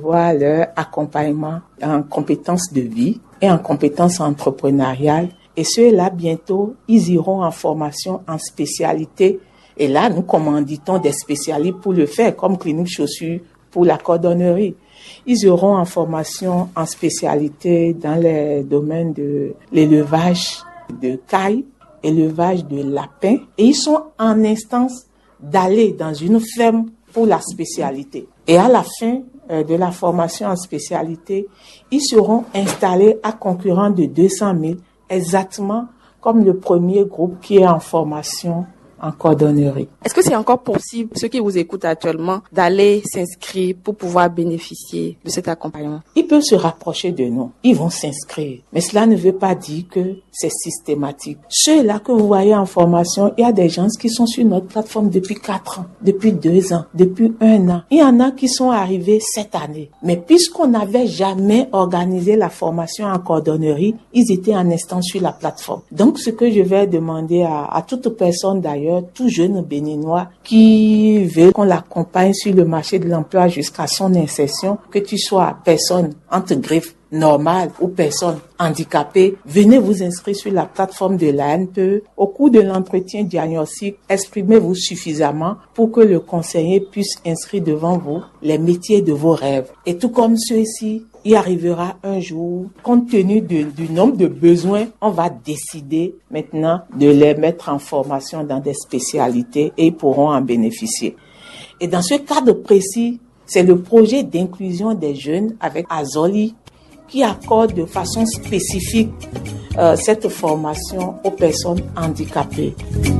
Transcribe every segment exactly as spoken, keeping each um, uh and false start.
voir leur accompagnement en compétences de vie et en compétences entrepreneuriales. Et ceux-là, bientôt, ils iront en formation en spécialité. Et là, nous commanditons des spécialistes pour le faire, comme Clinique Chaussures pour la cordonnerie. Ils auront en formation en spécialité dans les domaines de l'élevage de cailles, élevage de lapins. Et ils sont en instance d'aller dans une ferme pour la spécialité. Et à la fin euh, de la formation en spécialité, ils seront installés à concurrent de deux cent mille, exactement comme le premier groupe qui est en formation en cordonnerie. Est-ce que c'est encore possible, ceux qui vous écoutent actuellement, d'aller s'inscrire pour pouvoir bénéficier de cet accompagnement? Ils peuvent se rapprocher de nous. Ils vont s'inscrire. Mais cela ne veut pas dire que c'est systématique. Ceux-là que vous voyez en formation, il y a des gens qui sont sur notre plateforme depuis quatre ans, depuis deux ans, depuis un an. Il y en a qui sont arrivés cette année. Mais puisqu'on n'avait jamais organisé la formation en cordonnerie, ils étaient en instance sur la plateforme. Donc, ce que je vais demander à, à toute personne d'ailleurs, tout jeune béninois qui veut qu'on l'accompagne sur le marché de l'emploi jusqu'à son insertion, que tu sois personne entre griffes normale ou personne handicapée, venez vous inscrire sur la plateforme de l'A N P E. Au cours de l'entretien diagnostic, exprimez-vous suffisamment pour que le conseiller puisse inscrire devant vous les métiers de vos rêves. Et tout comme ceux-ci, il arrivera un jour, compte tenu de, du nombre de besoins, on va décider maintenant de les mettre en formation dans des spécialités et ils pourront en bénéficier. Et dans ce cadre précis, c'est le projet d'inclusion des jeunes avec Azoli qui accorde de façon spécifique euh, cette formation aux personnes handicapées.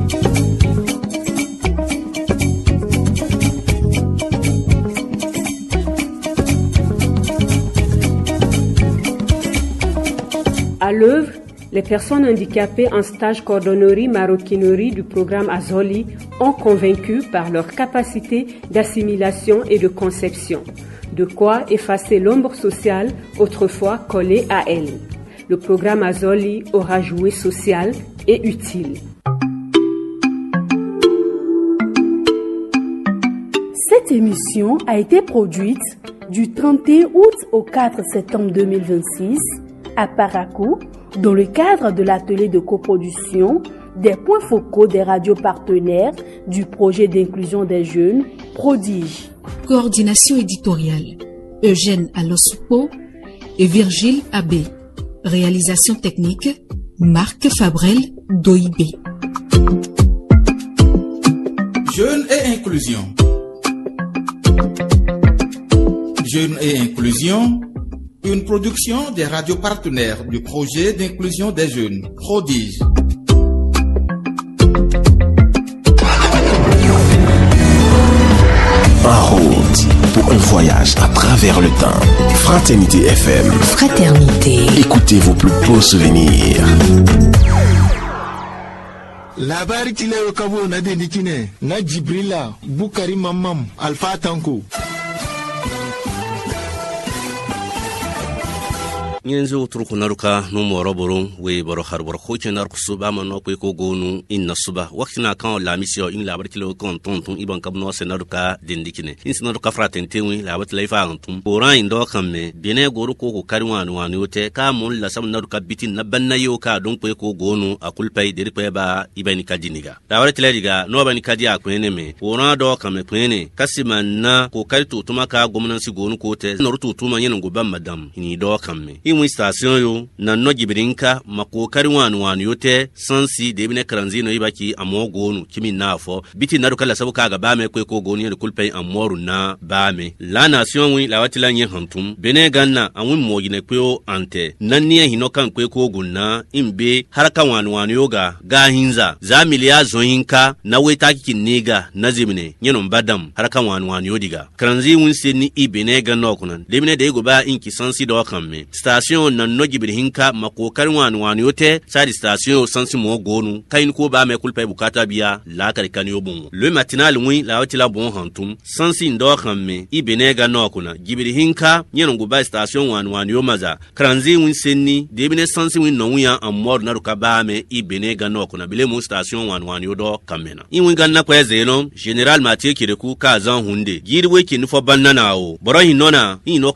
À l'œuvre, les personnes handicapées en stage cordonnerie maroquinerie du programme Azoli ont convaincu par leur capacité d'assimilation et de conception. De quoi effacer l'ombre sociale autrefois collée à elle. Le programme Azoli aura joué social et utile. Cette émission a été produite du trente et un août au quatre septembre deux mille vingt-six à Parakou, dans le cadre de l'atelier de coproduction des points focaux des radios partenaires du projet d'inclusion des jeunes Prodige. Coordination éditoriale, Eugène Alosoupo et Virgile Abbé. Réalisation technique, Marc Fabrel Doibé. Jeunes et inclusion. Jeunes et inclusion, une production des radios partenaires du projet d'inclusion des jeunes Prodige. En route pour un voyage à travers le temps. Fraternité F M. Fraternité. Écoutez vos plus beaux souvenirs. Labari kile wakabo na dendikine na Jibrila Bukari Mamam Alpha Tanko. Nyenzo turku naruka no moro boron we boro harbor khoche nar kusuba mano ko ko gonu inna suba waktina kan la mission in la barkilo kon ton ton iban kabno senaruka dindikine in senaruka fratente wi la bat laifa antum boran indo kamme bene goru ko ko karwan wani wote ka mun la sam naruka bitin na banna yo ka don ko ko gonu akul pay deri pay ba ibani kadiniga la warati la diga no bani kadi akwene me boran do kamme kwene kasiman na ko kartu tuma ka gomnan si gonu ko te norutu tuma yen go bam madam ni do kamme mu station yo na no gibirinka makokari wanu wanu yote sansi de bine karanzino ibaki amogonu kimi nafo biti naru kala sabu kaga bame ko ko gonu ne kulpay amoru na bame la nation wi la watila nyi hantum bene ganna anwi mogine ko ante nanniye hinokan ko ko gunna imbe haraka wanu wanu yoga ga hinza za miliya zoyinka na weta kiniga nazimne nyenon badam haraka wanu wanu yodiga karanzi wunse ni ibene ganna kunan de bine de go ba inki sansi do kamme station na no gibirhinka makokarin wani wani yote sadi station sansi mo gonu kain ko ba me kulpa bukata biya la kar kan yobun le matinal wi la wati la bon hantum sansi ndo kamme ibenega no kuna gibirhinka nyen go ba station wani wani yo maza kranzi win senni de bine sansi win no wiya amor na ruka ba me ibenega no kuna bile mo station wani wani yo do kamena in win ganna ko ezeno general matie kireku ka zan hunde girwe ki nufo banna nawo boro hinona ino